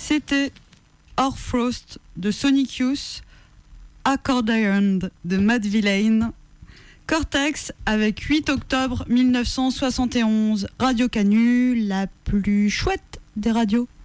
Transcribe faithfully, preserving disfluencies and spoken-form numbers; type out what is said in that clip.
C'était Orfrost de Sonic Youth, Accordion de Matt Villain, Cortex avec huit octobre mille neuf cent soixante et onze, Radio Canu, la plus chouette des radios.